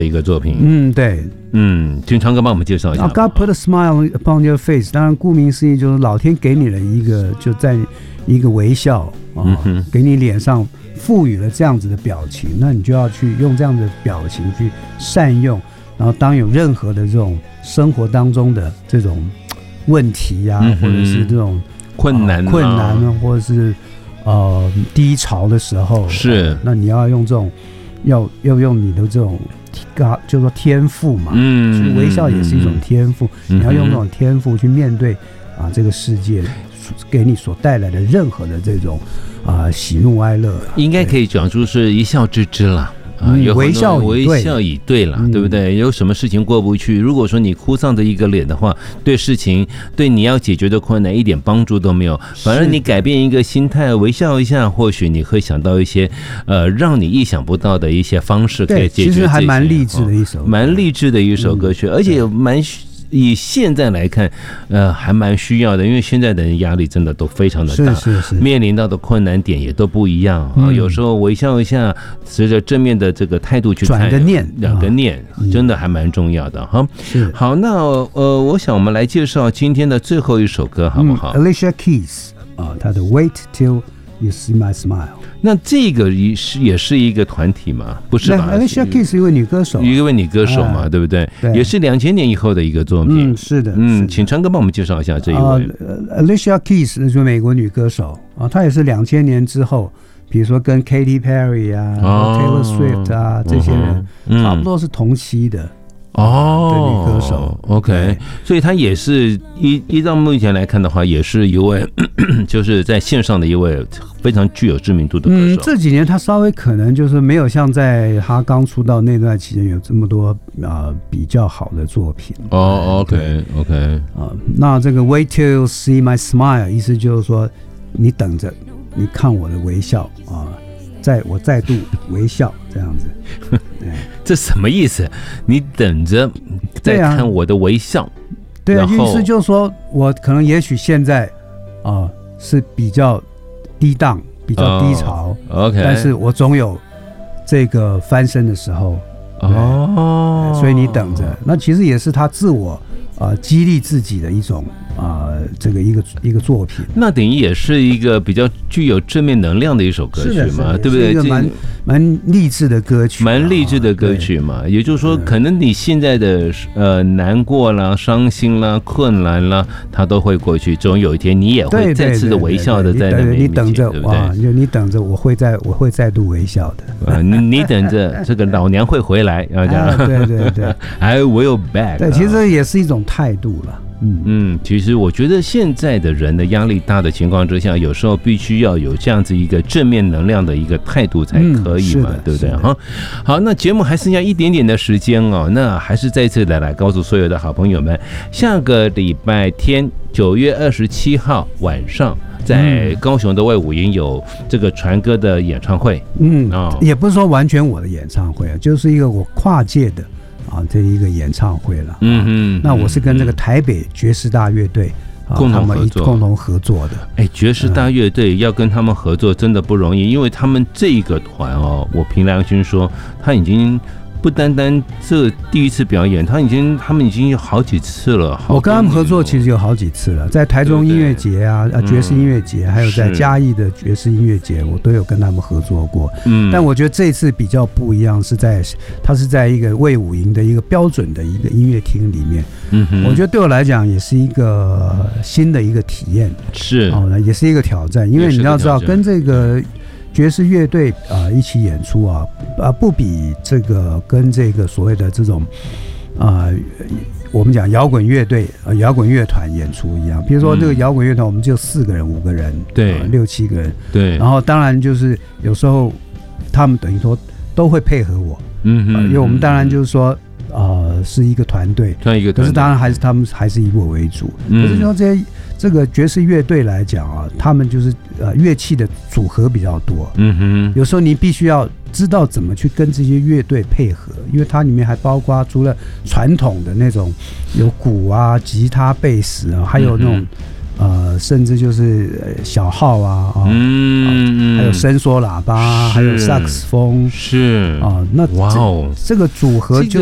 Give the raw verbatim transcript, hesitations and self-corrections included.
一个作品。 嗯，对， 嗯，请昌哥帮我们介绍一下。 God put a smile upon your face， 当然顾名思义就是老天给你了一个，就在一个微笑啊、嗯，给你脸上赋予了这样子的表情，那你就要去用这样的表情去善用，然后当有任何的这种生活当中的这种问题啊，嗯、或者是这种困难、啊、 困难，或者是呃低潮的时候， 是、 呃，那你要用这种，要要用你的这种。就是说天赋嘛，嗯，其实微笑也是一种天赋，嗯、你要用这种天赋去面对啊这个世界给你所带来的任何的这种啊喜怒哀乐， 应该可以讲出是一笑置之了。啊，有微笑微笑以对了、嗯，对不对？有什么事情过不去，如果说你哭丧着一个脸的话，对事情对你要解决的困难一点帮助都没有。反而你改变一个心态，微笑一下，或许你会想到一些呃让你意想不到的一些方式可以解决。 其实还蛮励志的一首， 蛮励志的一首歌曲，嗯、而且蛮。以现在来看，呃，还蛮需要的，因为现在的人压力真的都非常的大， 是是是， 面临到的困难点也都不一样啊、嗯。有时候微笑一下，随着正面的这个态度去看， 转个念， 两个念，嗯、真的还蛮重要的哈。 是， 好，那呃，我想我们来介绍今天的最后一首歌，好不好、 嗯、？Alicia Keys 啊，她的 Wait Till You See My Smile。 那这个也是也是一个团体嘛，不是吧 ？Alicia Keys 是一位女歌手， 一位女歌手嘛，啊、对不对？ 对， 也是两千年以后的一个作品。 嗯，是的， 嗯，请昌哥帮我们介绍一下这一位。 呃、Alicia Keys 就是美国女歌手啊，她也是两千年之后，比如说跟 Katy Perry 啊、哦、Taylor Swift 啊这些人、嗯、差不多是同期的。 哦， 对，女歌手 ，OK， 所以她也是依依照目前来看的话，也是一位就是在线上的一位非常具有知名度的歌手。 嗯，这几年她稍微可能就是没有像在她刚出道那段期间有这么多呃比较好的作品。 哦 ，OK OK， 啊，那这个 Wait till you see my smile， 意思就是说你等着，你看我的微笑啊。在我再度微笑这样子， 这什么意思？你等着再看我的微笑， 对啊，意思就是说我可能也许现在啊、呃、是比较低档、比较低潮、 哦、，OK， 但是我总有这个翻身的时候，哦，所以你等着。那其实也是他自我啊、呃、激励自己的一种啊、呃、这个一个一个作品。 那等于也是一个比较具有正面能量的一首歌曲嘛，对不对？ 是一个蛮蛮励志的歌曲， 蛮励志的歌曲嘛。也就是说，可能你现在的呃难过啦、伤心啦、困难啦，它都会过去。总有一天，你也会再次的微笑的在那边。 你等着， 对不对？ 哇，你等着，我会再我会再度微笑的。 啊，你你等着，这个老娘会回来，要这样。 啊、对对对 ，I will back。 对，其实也是一种态度了。嗯嗯，其实我觉得现在的人的压力大的情况之下，有时候必须要有这样子一个正面能量的一个态度才可以嘛，嗯、对不对？哈，好，那节目还剩下一点点的时间哦，那还是再次的来告诉所有的好朋友们，下个礼拜天九月二十七号晚上。在高雄的卫武营有这个传歌的演唱会， 嗯，哦、也不是说完全我的演唱会啊，就是一个我跨界的啊这一个演唱会了。嗯嗯，那我是跟这个台北爵士大乐队、啊、 共同合作， 共同合作的。 哎，爵士大乐队要跟他们合作真的不容易，因为他们这个团哦，我凭良心说，他已经。不单单这第一次表演，他已经他们已经有好几次了。 我跟他们合作其实有好几次了，在台中音乐节啊、对对爵士音乐节、嗯，还有在嘉义的爵士音乐节，我都有跟他们合作过。嗯，但我觉得这次比较不一样，是在他是在一个卫武营的一个标准的一个音乐厅里面。嗯哼，我觉得对我来讲也是一个新的一个体验， 是哦，也是一个挑战，因为你要知道跟这个。爵士乐队啊、呃、一起演出啊啊不比这个跟这个所谓的这种啊、呃、我们讲摇滚乐队呃摇滚乐团演出一样。比如说这个摇滚乐团我们就四个人五个人对、 呃、六七个人对， 然后当然就是有时候他们等于说都会配合我，嗯哼、呃，因为我们当然就是说呃是一个团队，可是当然还是他们还是以我为主。嗯、可是说这些这个爵士乐队来讲啊，他们就是呃乐器的组合比较多，嗯哼，有时候你必须要知道怎么去跟这些乐队配合，因为它里面还包括除了传统的那种有鼓啊、吉他、贝斯啊，还有那种、嗯、呃甚至就是小号啊，啊， 嗯， 还有伸缩喇叭，还有萨克斯风， 是啊，那哇哦，这个组合就